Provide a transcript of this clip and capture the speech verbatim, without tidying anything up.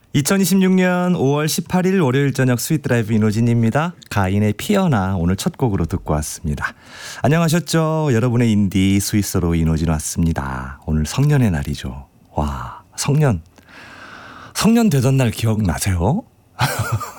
이천이십육 년 오월 십팔일 월요일 저녁 스윗 드라이브 이노진입니다. 가인의 피어나 오늘 첫 곡으로 듣고 왔습니다. 안녕하셨죠? 여러분의 인디 스위스로 이노진 왔습니다. 오늘 성년의 날이죠. 와, 성년. 성년 되던 날 기억나세요?